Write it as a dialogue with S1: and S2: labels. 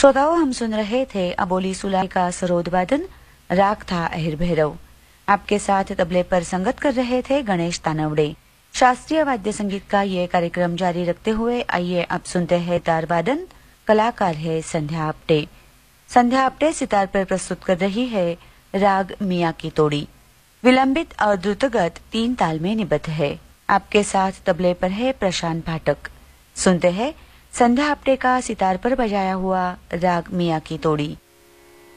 S1: श्रोताओं, हम सुन रहे थे अबोली सुलाई का सरोद वादन, राग था अहिर भैरव। आपके साथ तबले पर संगत कर रहे थे गणेश तानवड़े। शास्त्रीय वाद्य संगीत का ये कार्यक्रम जारी रखते हुए आइए अब सुनते हैं तार वादन। कलाकार है संध्या आप्टे। संध्या आप्टे सितार पर प्रस्तुत कर रही है राग मियाँ की तोड़ी। विलंबित और द्रुतगत 3 ताल में निबद्ध है। आपके साथ तबले पर है प्रशांत पाठक। सुनते हैं संध्या आप्टे का सितार पर बजाया हुआ राग मियाँ की तोड़ी।